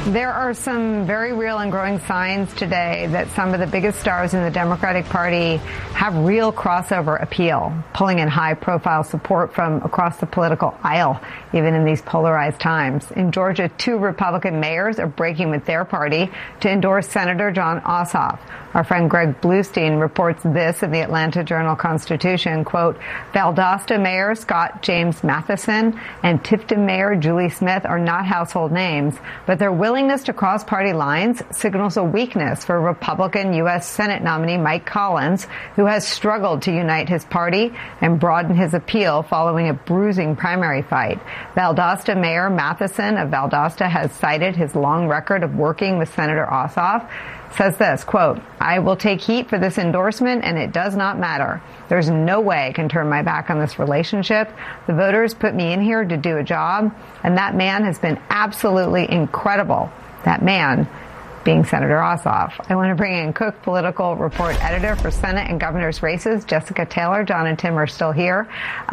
There are some very real and growing signs today that some of the biggest stars in the Democratic Party have real crossover appeal, pulling in high-profile support from across the political aisle, even in these polarized times. In Georgia, 2 Republican mayors are breaking with their party to endorse Senator Jon Ossoff. Our friend Greg Bluestein reports this in the Atlanta Journal-Constitution, quote, Valdosta Mayor Scott James Matheson and Tifton Mayor Julie Smith are not household names, but their willingness to cross party lines signals a weakness for Republican U.S. Senate nominee Mike Collins, who has struggled to unite his party and broaden his appeal following a bruising primary fight. Valdosta Mayor Matheson of Valdosta has cited his long record of working with Senator Ossoff, says this, quote, I will take heat for this endorsement, and it does not matter. There's no way I can turn my back on this relationship. The voters put me in here to do a job, and that man has been absolutely incredible. That man being Senator Ossoff. I want to bring in Cook Political Report Editor for Senate and governor's races, Jessica Taylor. John and Tim are still here.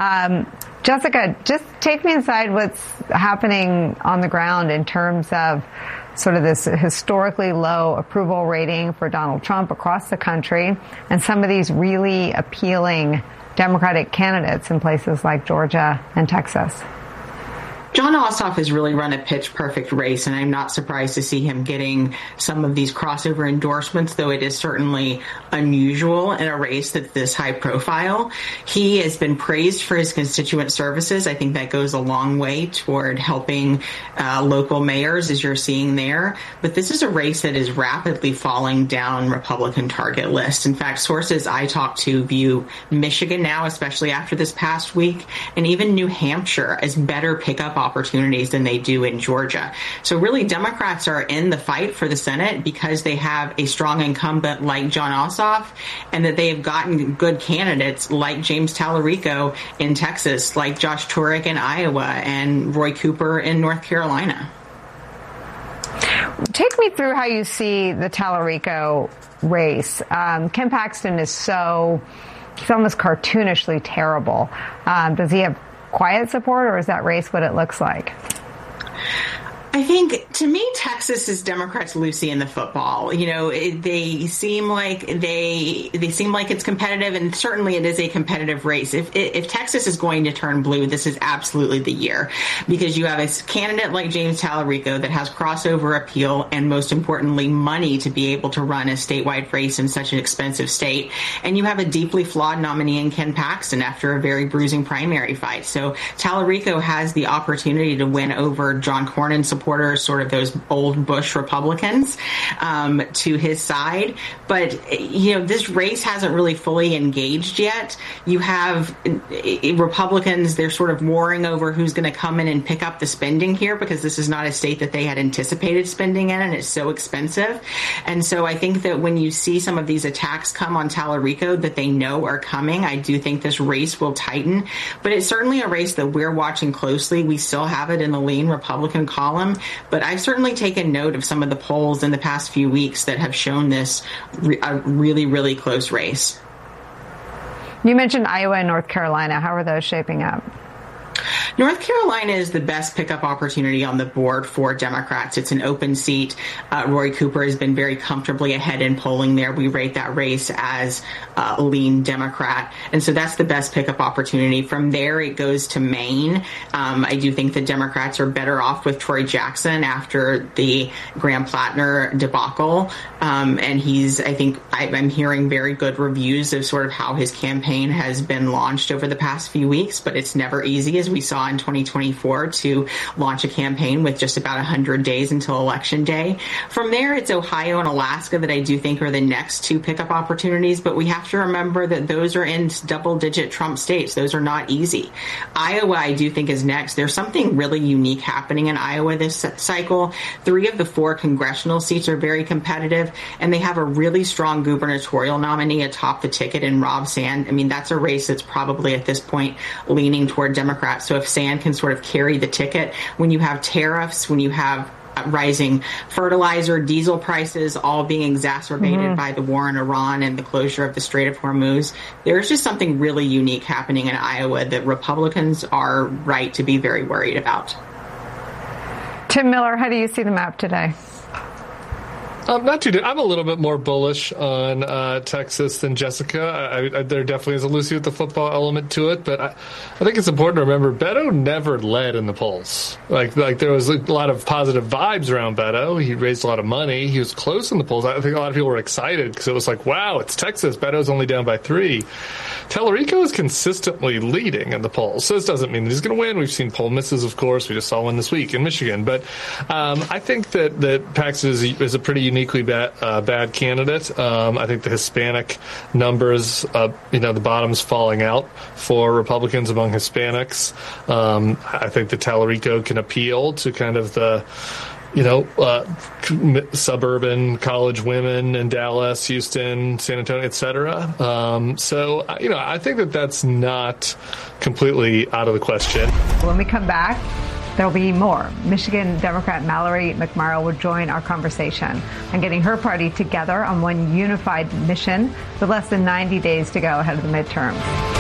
Jessica, just take me inside what's happening on the ground in terms of sort of this historically low approval rating for Donald Trump across the country and some of these really appealing Democratic candidates in places like Georgia and Texas. Jon Ossoff has really run a pitch-perfect race, and I'm not surprised to see him getting some of these crossover endorsements, though it is certainly unusual in a race that's this high profile. He has been praised for his constituent services. I think that goes a long way toward helping local mayors, as you're seeing there. But this is a race that is rapidly falling down Republican target lists. In fact, sources I talk to view Michigan now, especially after this past week, and even New Hampshire as better pickup opportunities than they do in Georgia. So really, Democrats are in the fight for the Senate because they have a strong incumbent like Jon Ossoff, and that they have gotten good candidates like James Tallarico in Texas, like Josh Turek in Iowa, and Roy Cooper in North Carolina. Take me through how you see the Tallarico race. Ken Paxton is he's almost cartoonishly terrible. Does he have quiet support, or is that race what it looks like? I think, to me, Texas is Democrats' Lucy in the football. You know, they seem like it's competitive, and certainly it is a competitive race. If Texas is going to turn blue, this is absolutely the year, because you have a candidate like James Tallarico that has crossover appeal and, most importantly, money to be able to run a statewide race in such an expensive state. And you have a deeply flawed nominee in Ken Paxton after a very bruising primary fight. So Tallarico has the opportunity to win over John Cornyn supporters, sort of those old Bush Republicans, to his side. But, you know, this race hasn't really fully engaged yet. You have Republicans, they're sort of warring over who's going to come in and pick up the spending here, because this is not a state that they had anticipated spending in, and it's so expensive. And so I think that when you see some of these attacks come on Tallarico that they know are coming, I do think this race will tighten. But it's certainly a race that we're watching closely. We still have it in the lean Republican column. But I've certainly taken note of some of the polls in the past few weeks that have shown this a really, really close race. You mentioned Iowa and North Carolina. How are those shaping up? North Carolina is the best pickup opportunity on the board for Democrats. It's an open seat. Roy Cooper has been very comfortably ahead in polling there. We rate that race as a lean Democrat. And so that's the best pickup opportunity. From there, it goes to Maine. I do think the Democrats are better off with Troy Jackson after the Graham Plattner debacle. And I'm hearing very good reviews of sort of how his campaign has been launched over the past few weeks, but it's never easy, as we saw in 2024, to launch a campaign with just about 100 days until Election Day. From there, it's Ohio and Alaska that I do think are the next two pickup opportunities, but we have to remember that those are in double-digit Trump states. Those are not easy. Iowa, I do think, is next. There's something really unique happening in Iowa this cycle. 3 of the 4 congressional seats are very competitive, and they have a really strong gubernatorial nominee atop the ticket in Rob Sand. I mean, that's a race that's probably at this point leaning toward Democrats. So if Sand can sort of carry the ticket, when you have tariffs, when you have rising fertilizer, diesel prices, all being exacerbated by the war in Iran and the closure of the Strait of Hormuz, there's just something really unique happening in Iowa that Republicans are right to be very worried about. Tim Miller, how do you see the map today? Not too. I'm a little bit more bullish on Texas than Jessica. There definitely is a Lucy with the football element to it, but I think it's important to remember Beto never led in the polls. Like there was a lot of positive vibes around Beto. He raised a lot of money. He was close in the polls. I think a lot of people were excited because it was like, wow, it's Texas. Beto's only down by 3. Tallarico is consistently leading in the polls. So this doesn't mean that he's going to win. We've seen poll misses, of course. We just saw one this week in Michigan. But I think that Paxton is a pretty uniquely bad candidate. I think the Hispanic numbers, the bottom's falling out for Republicans among Hispanics. I think that Tallarico can appeal to kind of the suburban college women in Dallas, Houston, San Antonio, et cetera. I think that that's not completely out of the question. When we come back, there'll be more. Michigan Democrat Mallory McMorrow will join our conversation on getting her party together on one unified mission with less than 90 days to go ahead of the midterms.